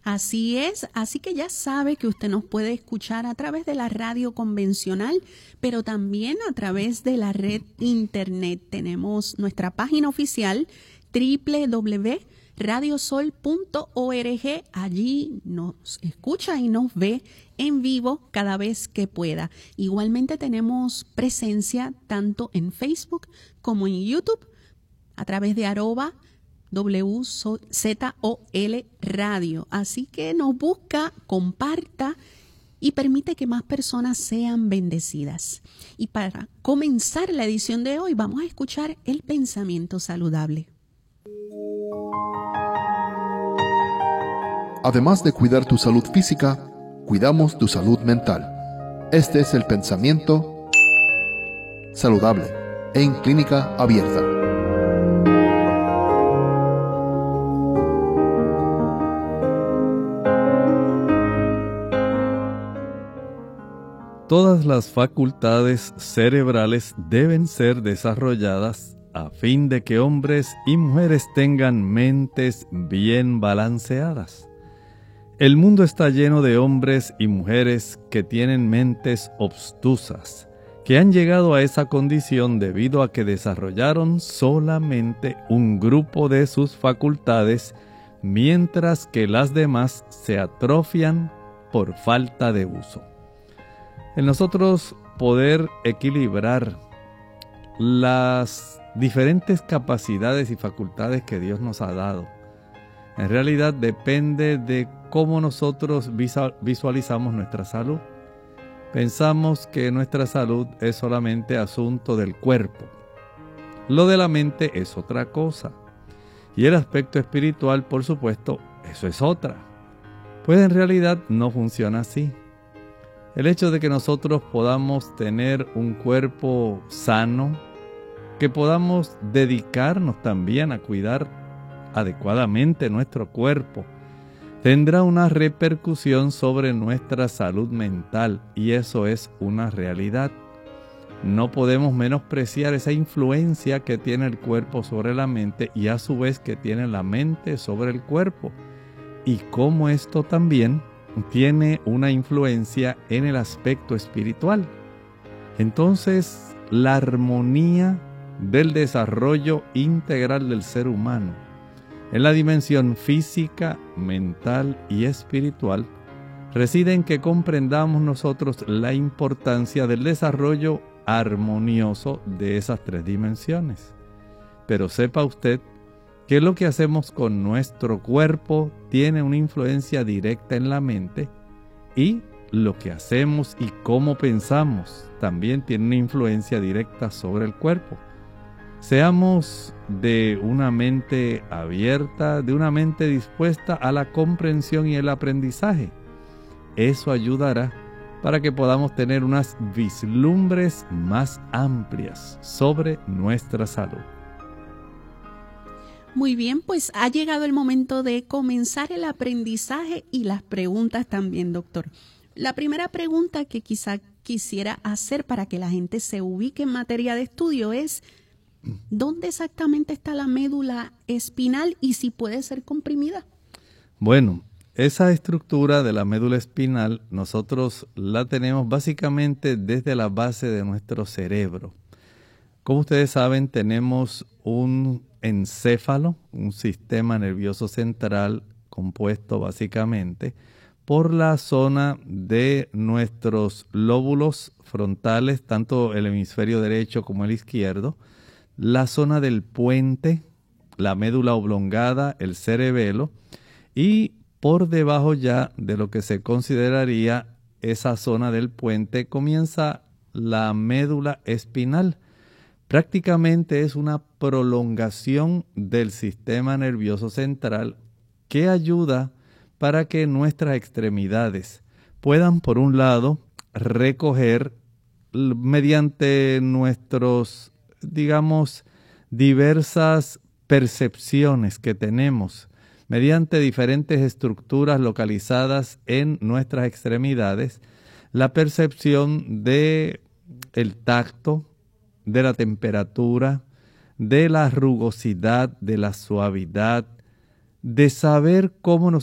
Así es, así que ya sabe que usted nos puede escuchar a través de la radio convencional, pero también a través de la red internet. Tenemos nuestra página oficial www.radiosol.org. Allí nos escucha y nos ve en vivo cada vez que pueda. Igualmente tenemos presencia tanto en Facebook como en YouTube a través de @WZOL Radio. Así que nos busca, comparta y permite que más personas sean bendecidas. Y para comenzar la edición de hoy vamos a escuchar el pensamiento saludable. Además de cuidar tu salud física, cuidamos tu salud mental. Este es el pensamiento saludable en Clínica Abierta. Todas las facultades cerebrales deben ser desarrolladas a fin de que hombres y mujeres tengan mentes bien balanceadas. El mundo está lleno de hombres y mujeres que tienen mentes obtusas, que han llegado a esa condición debido a que desarrollaron solamente un grupo de sus facultades, mientras que las demás se atrofian por falta de uso. En nosotros poder equilibrar las diferentes capacidades y facultades que Dios nos ha dado, en realidad depende de cómo nosotros visualizamos nuestra salud. Pensamos que nuestra salud es solamente asunto del cuerpo. Lo de la mente es otra cosa. Y el aspecto espiritual, por supuesto, eso es otra. Pues en realidad no funciona así. El hecho de que nosotros podamos tener un cuerpo sano, que podamos dedicarnos también a cuidar adecuadamente nuestro cuerpo, tendrá una repercusión sobre nuestra salud mental, y eso es una realidad. No podemos menospreciar esa influencia que tiene el cuerpo sobre la mente y a su vez que tiene la mente sobre el cuerpo, y cómo esto también tiene una influencia en el aspecto espiritual. Entonces, la armonía del desarrollo integral del ser humano en la dimensión física, mental y espiritual reside en que comprendamos nosotros la importancia del desarrollo armonioso de esas tres dimensiones. Pero sepa usted que lo que hacemos con nuestro cuerpo tiene una influencia directa en la mente, y lo que hacemos y cómo pensamos también tiene una influencia directa sobre el cuerpo. Seamos de una mente abierta, de una mente dispuesta a la comprensión y el aprendizaje. Eso ayudará para que podamos tener unas vislumbres más amplias sobre nuestra salud. Muy bien, pues ha llegado el momento de comenzar el aprendizaje y las preguntas también, doctor. La primera pregunta que quizá quisiera hacer para que la gente se ubique en materia de estudio es: ¿dónde exactamente está la médula espinal y si puede ser comprimida? Bueno, esa estructura de la médula espinal nosotros la tenemos básicamente desde la base de nuestro cerebro. Como ustedes saben, tenemos un encéfalo, un sistema nervioso central compuesto básicamente por la zona de nuestros lóbulos frontales, tanto el hemisferio derecho como el izquierdo, la zona del puente, la médula oblongada, el cerebelo, y por debajo ya de lo que se consideraría esa zona del puente comienza la médula espinal. Prácticamente es una prolongación del sistema nervioso central que ayuda para que nuestras extremidades puedan, por un lado, recoger mediante nuestros, diversas percepciones que tenemos, mediante diferentes estructuras localizadas en nuestras extremidades, la percepción de el tacto, de la temperatura, de la rugosidad, de la suavidad, de saber cómo